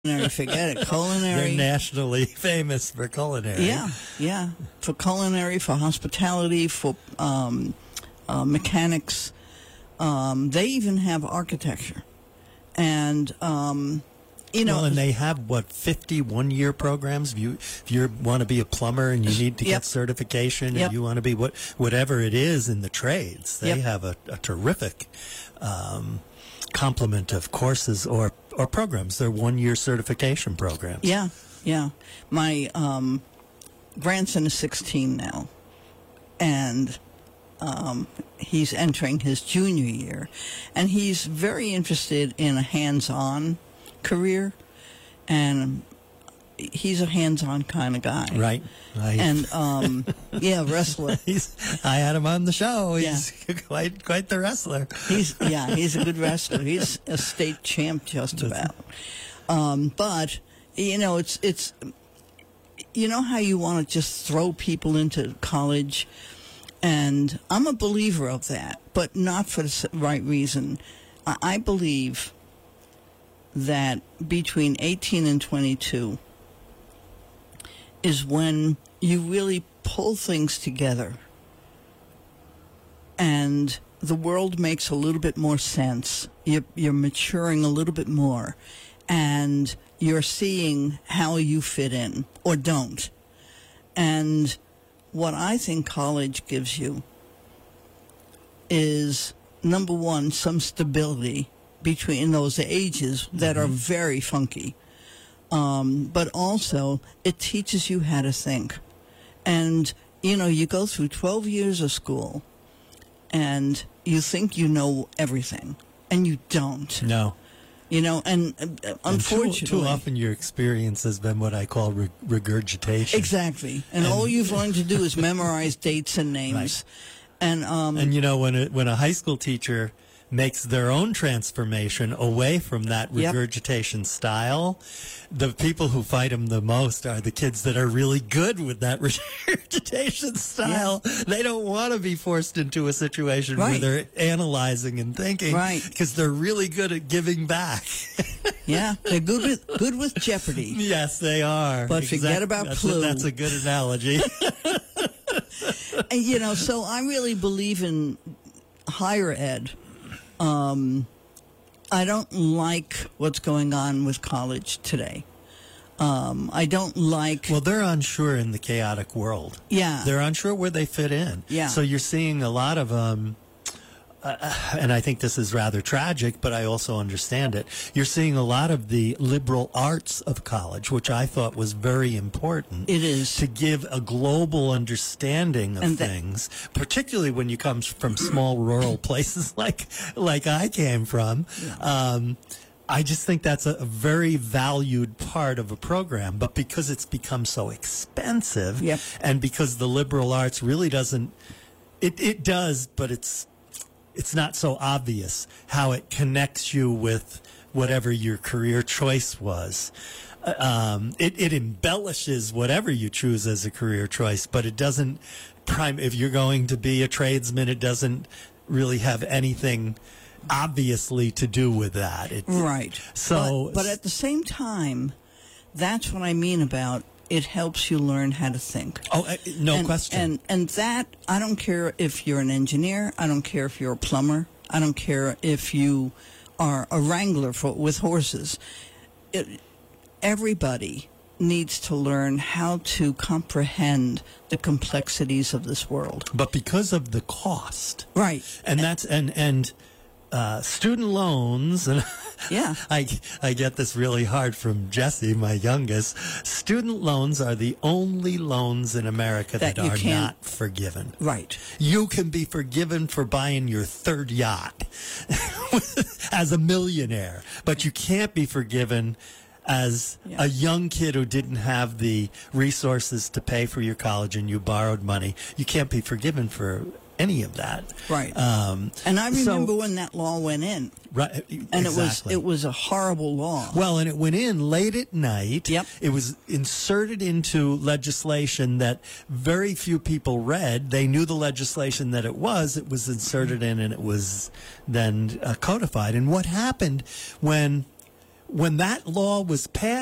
Forget it. They're Culinary. nationally famous for culinary. Yeah. For culinary, for hospitality, for mechanics. They even have architecture. And, Well, and they have, 51-year programs? If you want to be a plumber and you need to get certification, and you want to be whatever it is in the trades, they have a terrific complement of courses or programs. They're 1-year certification programs. Yeah. My grandson is 16 now, and he's entering his junior year, and he's very interested in a hands-on career, and he's a hands-on kind of guy. Right. Wrestler. I had him on the show. He's quite the wrestler. He's a good wrestler. He's a state champ just about. But it's how you want to just throw people into college, and I'm a believer of that, but not for the right reason. I believe that between 18 and 22 is when you really pull things together and the world makes a little bit more sense. You're maturing a little bit more, and you're seeing how you fit in or don't. And what I think college gives you is, number one, some stability between those ages that are very funky. But also, it teaches you how to think. And, you go through 12 years of school, and you think you know everything, and you don't. No. And unfortunately... Too often your experience has been what I call regurgitation. Exactly. And all you've learned to do is memorize dates and names. Right. And when a high school teacher makes their own transformation away from that regurgitation style, the people who fight them the most are the kids that are really good with that regurgitation style. Yeah. They don't want to be forced into a situation where they're analyzing and thinking, because they're really good at giving back. Yeah, they're good with Jeopardy. Yes, they are. But forget about Clue. That's a good analogy. And, so I really believe in higher ed. I don't like what's going on with college today. I don't like... Well, they're unsure in the chaotic world. Yeah. They're unsure where they fit in. Yeah. So you're seeing a lot of... and I think this is rather tragic, but I also understand it. You're seeing a lot of the liberal arts of college, which I thought was very important. It is. To give a global understanding of things, particularly when you come from small rural places like I came from. Yeah. I just think that's a very valued part of a program, but because it's become so expensive, and because the liberal arts really doesn't, it does, but it's not so obvious how it connects you with whatever your career choice was. It embellishes whatever you choose as a career choice, but it doesn't if you're going to be a tradesman, it doesn't really have anything obviously to do with that. Right. So, but at the same time, that's what I mean about it helps you learn how to think. Oh, no question. And that, I don't care if you're an engineer. I don't care if you're a plumber. I don't care if you are a wrangler with horses. Everybody needs to learn how to comprehend the complexities of this world. But because of the cost. Right. And that's, and student loans, and I get this really hard from Jesse, my youngest. Student loans are the only loans in America that are not forgiven. Right. You can be forgiven for buying your third yacht as a millionaire, but you can't be forgiven as a young kid who didn't have the resources to pay for your college and you borrowed money. You can't be forgiven for any of that. Right. And I remember when that law went in. Right. And exactly. it was a horrible law. Well, and it went in late at night. Yep. It was inserted into legislation that very few people read. They knew the legislation that it was inserted in, and it was then codified. And what happened when when that law was passed,